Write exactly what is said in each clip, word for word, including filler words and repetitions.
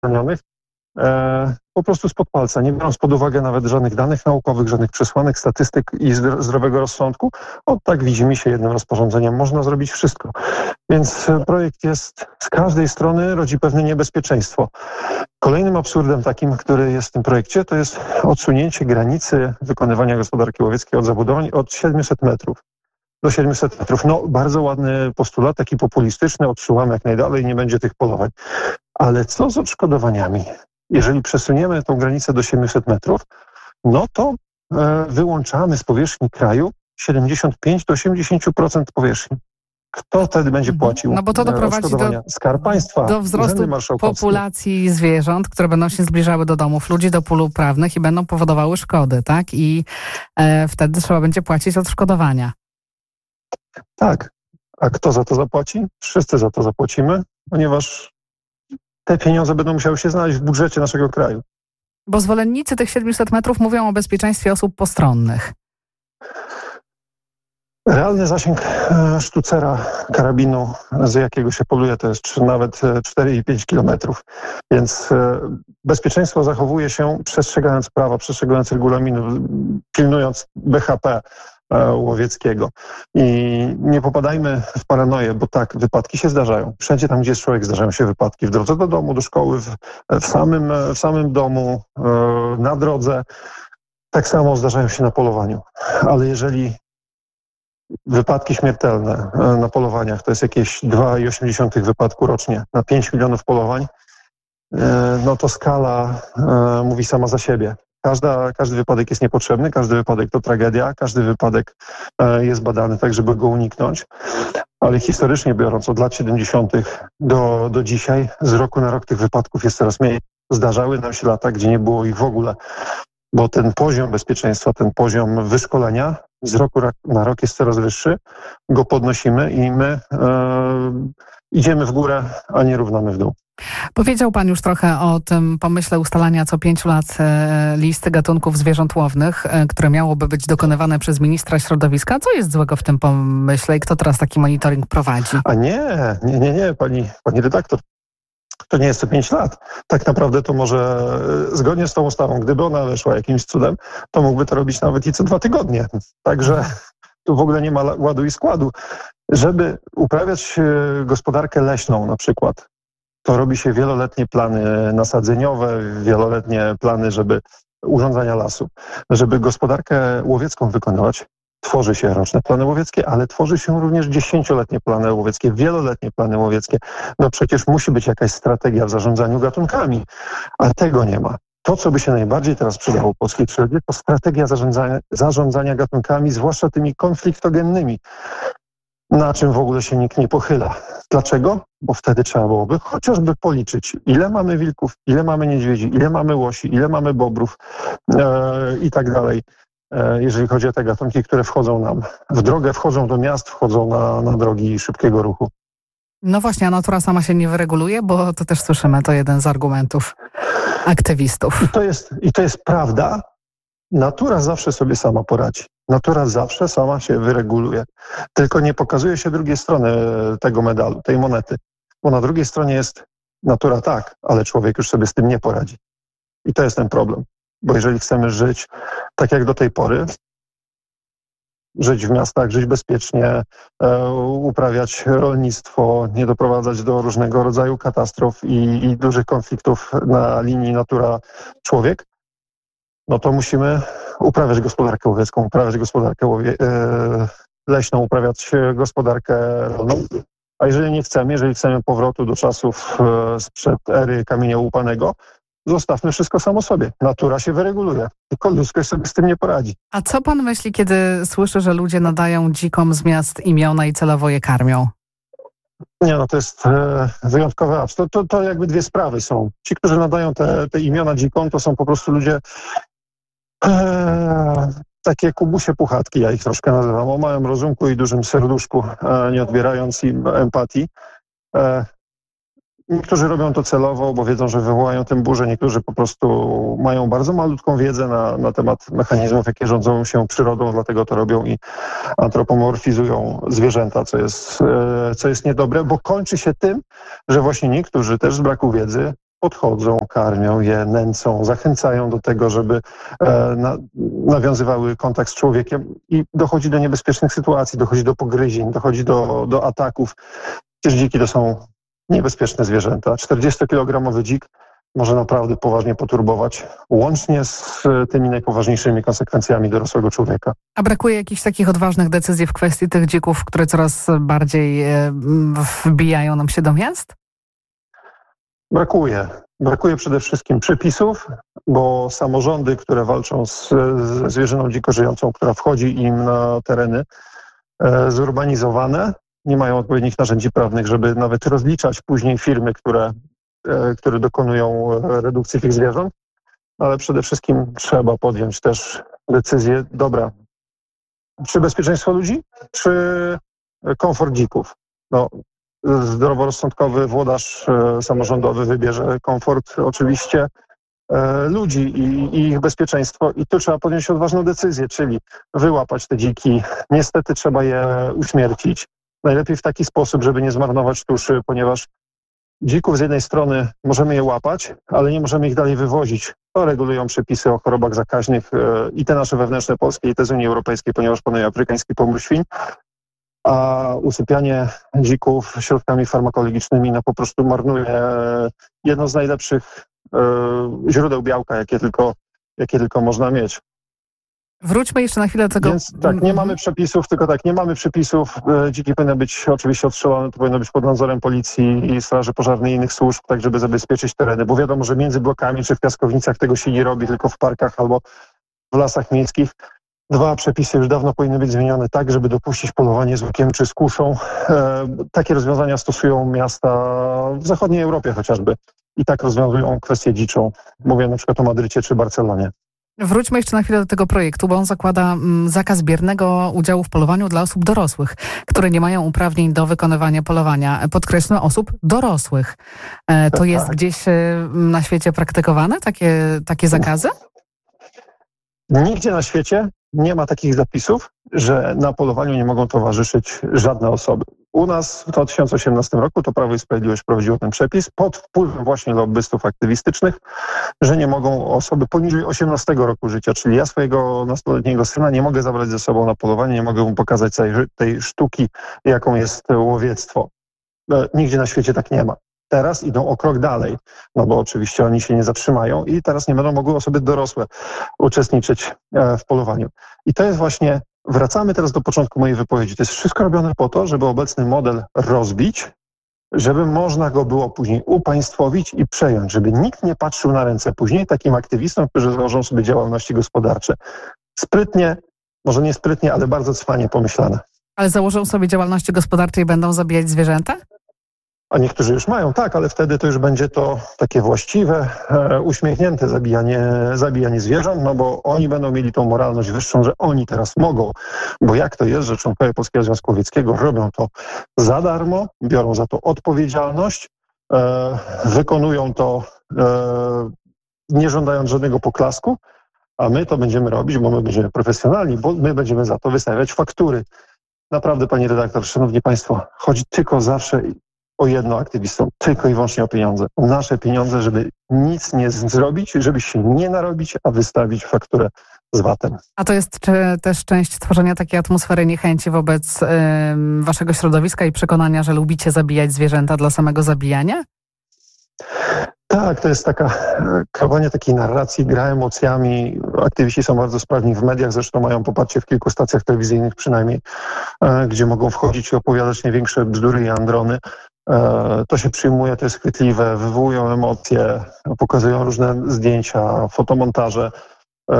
chronionych, e, po prostu spod palca, nie biorąc pod uwagę nawet żadnych danych naukowych, żadnych przesłanek, statystyk i zdrowego rozsądku. O tak widzi się jednym rozporządzeniem. Można zrobić wszystko. Więc projekt jest z każdej strony, rodzi pewne niebezpieczeństwo. Kolejnym absurdem takim, który jest w tym projekcie, to jest odsunięcie granicy wykonywania gospodarki łowieckiej od zabudowań od siedmiuset metrów do siedmiuset metrów. No, bardzo ładny postulat, taki populistyczny, odsyłamy jak najdalej, nie będzie tych polowań. Ale co z odszkodowaniami? Jeżeli przesuniemy tą granicę do siedmiuset metrów, no to e, wyłączamy z powierzchni kraju siedemdziesiąt pięć do osiemdziesięciu procent powierzchni. Kto wtedy będzie płacił? No bo to doprowadzi do, Skarb Państwa, do wzrostu populacji zwierząt, które będą się zbliżały do domów ludzi, do pól uprawnych i będą powodowały szkody, tak? I e, wtedy trzeba będzie płacić odszkodowania. Tak. A kto za to zapłaci? Wszyscy za to zapłacimy, ponieważ te pieniądze będą musiały się znaleźć w budżecie naszego kraju. Bo zwolennicy tych siedmiuset metrów mówią o bezpieczeństwie osób postronnych. Realny zasięg sztucera karabinu, z jakiego się poluje, to jest nawet cztery i pięć kilometrów. Więc bezpieczeństwo zachowuje się przestrzegając prawa, przestrzegając regulaminu, pilnując B H P łowieckiego. I nie popadajmy w paranoję, bo tak, wypadki się zdarzają. Wszędzie tam, gdzie jest człowiek, zdarzają się wypadki. W drodze do domu, do szkoły, w, w, samym, w samym domu, na drodze. Tak samo zdarzają się na polowaniu. Ale jeżeli wypadki śmiertelne na polowaniach to jest jakieś dwa i osiem dziesiątych wypadku rocznie na pięć milionów polowań, no to skala mówi sama za siebie. Każda, każdy wypadek jest niepotrzebny, każdy wypadek to tragedia, każdy wypadek jest badany tak, żeby go uniknąć. Ale historycznie biorąc, od lat siedemdziesiątych do, do dzisiaj, z roku na rok tych wypadków jest coraz mniej. Zdarzały nam się lata, gdzie nie było ich w ogóle, bo ten poziom bezpieczeństwa, ten poziom wyszkolenia z roku na rok jest coraz wyższy, go podnosimy i my e, idziemy w górę, a nie równamy w dół. Powiedział pan już trochę o tym pomyśle ustalania co pięciu lat e, listy gatunków zwierząt łownych, e, które miałoby być dokonywane przez ministra środowiska. Co jest złego w tym pomyśle i kto teraz taki monitoring prowadzi? A nie, nie, nie, nie, pani, pani redaktor. To nie jest co pięć lat. Tak naprawdę to może zgodnie z tą ustawą, gdyby ona weszła jakimś cudem, to mógłby to robić nawet i co dwa tygodnie. Także tu w ogóle nie ma ładu i składu. Żeby uprawiać gospodarkę leśną na przykład, to robi się wieloletnie plany nasadzeniowe, wieloletnie plany, żeby urządzania lasu. Żeby gospodarkę łowiecką wykonywać, tworzy się roczne plany łowieckie, ale tworzy się również dziesięcioletnie plany łowieckie, wieloletnie plany łowieckie. No przecież musi być jakaś strategia w zarządzaniu gatunkami, a tego nie ma. To, co by się najbardziej teraz przydało polskiej przyrodzie, to strategia zarządzania, zarządzania gatunkami, zwłaszcza tymi konfliktogennymi, na czym w ogóle się nikt nie pochyla. Dlaczego? Bo wtedy trzeba byłoby chociażby policzyć, ile mamy wilków, ile mamy niedźwiedzi, ile mamy łosi, ile mamy bobrów e, i tak dalej. Jeżeli chodzi o te gatunki, które wchodzą nam w drogę, wchodzą do miast, wchodzą na, na drogi szybkiego ruchu. No właśnie, a natura sama się nie wyreguluje, bo to też słyszymy, to jeden z argumentów aktywistów. I to jest, i to jest prawda. Natura zawsze sobie sama poradzi. Natura zawsze sama się wyreguluje. Tylko nie pokazuje się drugiej strony tego medalu, tej monety. Bo na drugiej stronie jest natura tak, ale człowiek już sobie z tym nie poradzi. I to jest ten problem. Bo jeżeli chcemy żyć tak jak do tej pory, żyć w miastach, żyć bezpiecznie, e, uprawiać rolnictwo, nie doprowadzać do różnego rodzaju katastrof i, i dużych konfliktów na linii natura-człowiek, no to musimy uprawiać gospodarkę łowiecką, uprawiać gospodarkę łowie, e, leśną, uprawiać gospodarkę rolną. A jeżeli nie chcemy, jeżeli chcemy powrotu do czasów e, sprzed ery kamienia łupanego, zostawmy wszystko samo sobie. Natura się wyreguluje. Tylko ludzkość sobie z tym nie poradzi. A co pan myśli, kiedy słyszy, że ludzie nadają dzikom z miast imiona i celowo je karmią? Nie, no to jest e, wyjątkowy absurd. To, to, to jakby dwie sprawy są. Ci, którzy nadają te, te imiona dzikom, to są po prostu ludzie e, takie kubusie puchatki, ja ich troszkę nazywam, o małym rozumku i dużym serduszku, e, nie odbierając im empatii. E, Niektórzy robią to celowo, bo wiedzą, że wywołają tę burzę. Niektórzy po prostu mają bardzo malutką wiedzę na, na temat mechanizmów, jakie rządzą się przyrodą, dlatego to robią i antropomorfizują zwierzęta, co jest, co jest niedobre, bo kończy się tym, że właśnie niektórzy też z braku wiedzy podchodzą, karmią je, nęcą, zachęcają do tego, żeby e, na, nawiązywały kontakt z człowiekiem i dochodzi do niebezpiecznych sytuacji, dochodzi do pogryzień, dochodzi do, do ataków. Przecież dziki to są niebezpieczne zwierzęta. czterdziestokilogramowy dzik może naprawdę poważnie poturbować, łącznie z tymi najpoważniejszymi konsekwencjami dorosłego człowieka. A brakuje jakichś takich odważnych decyzji w kwestii tych dzików, które coraz bardziej e, wbijają nam się do miast? Brakuje. Brakuje przede wszystkim przepisów, bo samorządy, które walczą z, ze zwierzyną dziko żyjącą, która wchodzi im na tereny e, zurbanizowane, nie mają odpowiednich narzędzi prawnych, żeby nawet rozliczać później firmy, które, e, które dokonują redukcji tych zwierząt, ale przede wszystkim trzeba podjąć też decyzję, dobra, czy bezpieczeństwo ludzi, czy komfort dzików? No, zdroworozsądkowy włodarz e, samorządowy wybierze komfort oczywiście e, ludzi i, i ich bezpieczeństwo i tu trzeba podjąć odważną decyzję, czyli wyłapać te dziki. Niestety trzeba je uśmiercić. Najlepiej w taki sposób, żeby nie zmarnować tuszy, ponieważ dzików z jednej strony możemy je łapać, ale nie możemy ich dalej wywozić. To regulują przepisy o chorobach zakaźnych e, i te nasze wewnętrzne polskie, i te z Unii Europejskiej, ponieważ panuje afrykański pomór świń. A usypianie dzików środkami farmakologicznymi no po prostu marnuje jedno z najlepszych e, źródeł białka, jakie tylko, jakie tylko można mieć. Wróćmy jeszcze na chwilę do tego. Więc tak, nie mamy przepisów, tylko tak, nie mamy przepisów. E, dziki powinny być oczywiście odstrzelone, to powinno być pod nadzorem policji i straży pożarnej i innych służb, tak żeby zabezpieczyć tereny, bo wiadomo, że między blokami czy w piaskownicach tego się nie robi, tylko w parkach albo w lasach miejskich. Dwa przepisy już dawno powinny być zmienione tak, żeby dopuścić polowanie z łukiem czy z kuszą. E, takie rozwiązania stosują miasta w zachodniej Europie chociażby i tak rozwiązują kwestię dziczą. Mówię na przykład o Madrycie czy Barcelonie. Wróćmy jeszcze na chwilę do tego projektu, bo on zakłada mm, zakaz biernego udziału w polowaniu dla osób dorosłych, które nie mają uprawnień do wykonywania polowania. Podkreślmy, osób dorosłych. E, to tak, jest tak. gdzieś e, na świecie praktykowane, takie, takie zakazy? Nigdzie na świecie nie ma takich zapisów, że na polowaniu nie mogą towarzyszyć żadne osoby. U nas w dwa tysiące osiemnastym roku to Prawo i Sprawiedliwość wprowadziło ten przepis pod wpływem właśnie lobbystów aktywistycznych, że nie mogą osoby poniżej osiemnastego roku życia, czyli ja swojego nastoletniego syna nie mogę zabrać ze sobą na polowanie, nie mogę mu pokazać tej, tej sztuki, jaką jest łowiectwo. Nigdzie na świecie tak nie ma. Teraz idą o krok dalej, no bo oczywiście oni się nie zatrzymają i teraz nie będą mogły osoby dorosłe uczestniczyć w polowaniu. I to jest właśnie, wracamy teraz do początku mojej wypowiedzi, to jest wszystko robione po to, żeby obecny model rozbić, żeby można go było później upaństwowić i przejąć, żeby nikt nie patrzył na ręce później takim aktywistom, którzy założą sobie działalności gospodarcze. Sprytnie, może nie sprytnie, ale bardzo cwanie pomyślane. Ale założą sobie działalności gospodarcze i będą zabijać zwierzęta? A niektórzy już mają, tak, ale wtedy to już będzie to takie właściwe, e, uśmiechnięte zabijanie, zabijanie zwierząt, no bo oni będą mieli tą moralność wyższą, że oni teraz mogą. Bo jak to jest, że członkowie Polskiego Związku Łowieckiego robią to za darmo, biorą za to odpowiedzialność, e, wykonują to e, nie żądając żadnego poklasku, a my to będziemy robić, bo my będziemy profesjonalni, bo my będziemy za to wystawiać faktury. Naprawdę, pani redaktor, szanowni państwo, chodzi tylko zawsze o jedno aktywistom, tylko i wyłącznie o pieniądze. O nasze pieniądze, żeby nic nie zrobić, żeby się nie narobić, a wystawić fakturę z vatem. A to jest czy, też część tworzenia takiej atmosfery niechęci wobec y, waszego środowiska i przekonania, że lubicie zabijać zwierzęta dla samego zabijania? Tak, to jest taka kreowanie takiej narracji, gra emocjami. Aktywiści są bardzo sprawni w mediach, zresztą mają poparcie w kilku stacjach telewizyjnych przynajmniej, e, gdzie mogą wchodzić i opowiadać największe bzdury i androny. E, to się przyjmuje, to jest chwytliwe, wywołują emocje, pokazują różne zdjęcia, fotomontaże. E,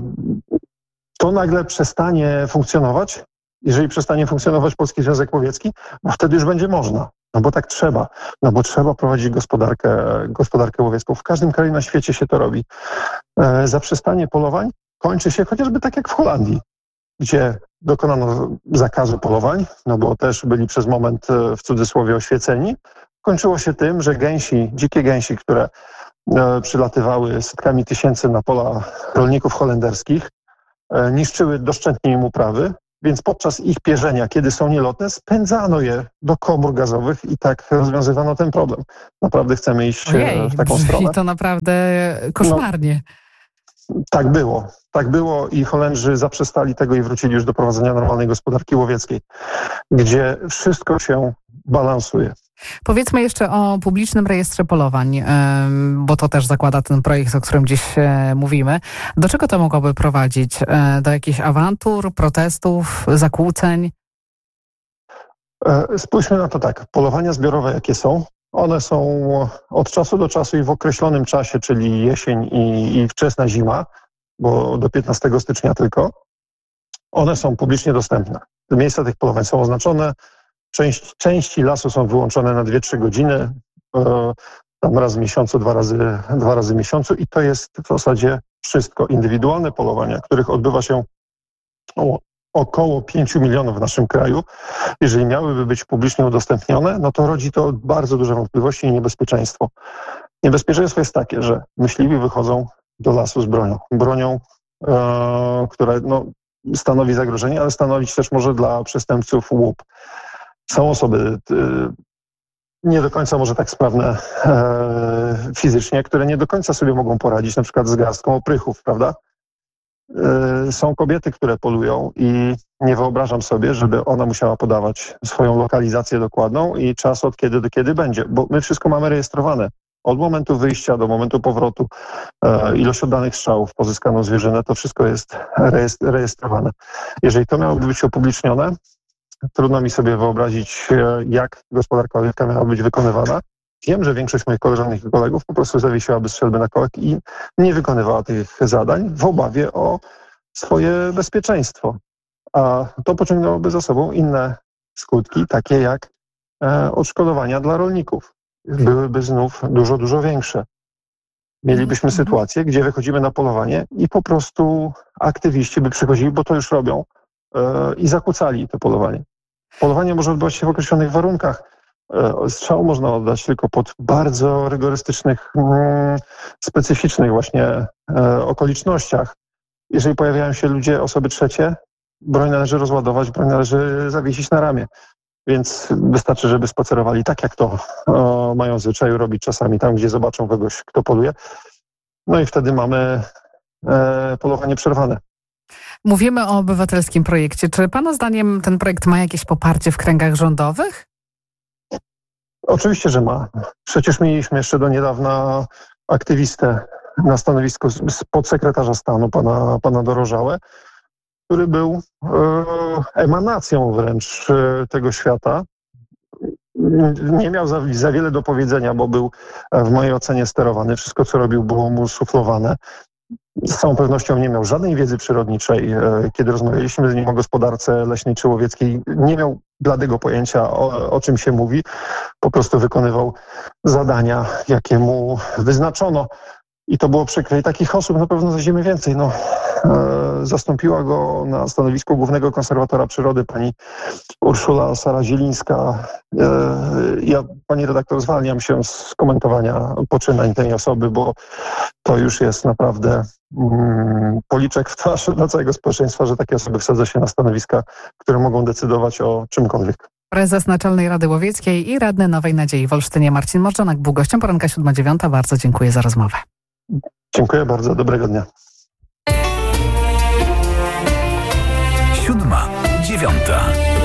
to nagle przestanie funkcjonować. Jeżeli przestanie funkcjonować Polski Związek Łowiecki, no wtedy już będzie można. No bo tak trzeba. No bo trzeba prowadzić gospodarkę, gospodarkę łowiecką. W każdym kraju na świecie się to robi. E, zaprzestanie polowań kończy się chociażby tak jak w Holandii, gdzie dokonano zakazu polowań, no bo też byli przez moment w cudzysłowie oświeceni. Kończyło się tym, że gęsi, dzikie gęsi, które e, przylatywały setkami tysięcy na pola rolników holenderskich, e, niszczyły doszczętnie im uprawy. Więc podczas ich pierzenia, kiedy są nielotne, spędzano je do komór gazowych i tak rozwiązywano ten problem. Naprawdę chcemy iść Ojej, w taką brzmi stronę. to naprawdę koszmarnie. No, tak było. Tak było i Holendrzy zaprzestali tego i wrócili już do prowadzenia normalnej gospodarki łowieckiej, gdzie wszystko się balansuje. Powiedzmy jeszcze o publicznym rejestrze polowań, bo to też zakłada ten projekt, o którym dziś mówimy. Do czego to mogłoby prowadzić? Do jakichś awantur, protestów, zakłóceń? Spójrzmy na to tak. Polowania zbiorowe jakie są? One są od czasu do czasu i w określonym czasie, czyli jesień i, i wczesna zima, bo do piętnastego stycznia tylko. One są publicznie dostępne. Miejsca tych polowań są oznaczone. Część, części lasu są wyłączone na dwie trzy godziny, e, tam raz w miesiącu, dwa razy, dwa razy w miesiącu i to jest w zasadzie wszystko. Indywidualne polowania, których odbywa się o, około pięciu milionów w naszym kraju, jeżeli miałyby być publicznie udostępnione, no to rodzi to bardzo duże wątpliwości i niebezpieczeństwo. Niebezpieczeństwo jest takie, że myśliwi wychodzą do lasu z bronią. Bronią, e, która no, stanowi zagrożenie, ale stanowić też może dla przestępców łup. Są osoby y, nie do końca może tak sprawne e, fizycznie, które nie do końca sobie mogą poradzić na przykład z garstką oprychów, prawda? Y, są kobiety, które polują i nie wyobrażam sobie, żeby ona musiała podawać swoją lokalizację dokładną i czas od kiedy do kiedy będzie, bo my wszystko mamy rejestrowane. Od momentu wyjścia do momentu powrotu, e, ilość oddanych strzałów, pozyskaną zwierzynę, to wszystko jest rejestrowane. Jeżeli to miałoby być upublicznione, trudno mi sobie wyobrazić, jak gospodarka łowiecka miała być wykonywana. Wiem, że większość moich koleżanek i kolegów po prostu zawiesiłaby strzelby na kołek i nie wykonywała tych zadań w obawie o swoje bezpieczeństwo. A to pociągnęłoby za sobą inne skutki, takie jak e, odszkodowania dla rolników. Byłyby znów dużo, dużo większe. Mielibyśmy mhm. sytuację, gdzie wychodzimy na polowanie i po prostu aktywiści by przychodzili, bo to już robią, e, i zakłócali to polowanie. Polowanie może odbywać się w określonych warunkach. Strzał można oddać tylko pod bardzo rygorystycznych, specyficznych właśnie okolicznościach. Jeżeli pojawiają się ludzie, osoby trzecie, broń należy rozładować, broń należy zawiesić na ramię. Więc wystarczy, żeby spacerowali tak, jak to mają w zwyczaju robić czasami tam, gdzie zobaczą kogoś, kto poluje. No i wtedy mamy polowanie przerwane. Mówimy o obywatelskim projekcie. Czy pana zdaniem ten projekt ma jakieś poparcie w kręgach rządowych? Oczywiście, że ma. Przecież mieliśmy jeszcze do niedawna aktywistę na stanowisku podsekretarza stanu, pana, pana Dorożałę, który był e, emanacją wręcz tego świata. Nie miał za, za wiele do powiedzenia, bo był w mojej ocenie sterowany. Wszystko, co robił, było mu suflowane. Z całą pewnością nie miał żadnej wiedzy przyrodniczej. Kiedy rozmawialiśmy z nim o gospodarce leśnej czy łowieckiej, nie miał bladego pojęcia, o, o czym się mówi. Po prostu wykonywał zadania, jakie mu wyznaczono. I to było przykre. I takich osób na pewno znajdziemy więcej. No, e, zastąpiła go na stanowisku głównego konserwatora przyrody pani Urszula Sara-Zielińska. E, ja, pani redaktor, zwalniam się z komentowania poczynań tej osoby, bo to już jest naprawdę mm, policzek w twarz dla całego społeczeństwa, że takie osoby wsadza się na stanowiska, które mogą decydować o czymkolwiek. Prezes Naczelnej Rady Łowieckiej i radny Nowej Nadziei w Olsztynie Marcin Morżonak był gościem poranka siódma dziewiąta. Bardzo dziękuję za rozmowę. Dziękuję bardzo, dobrego dnia. Siódma, dziewiąta.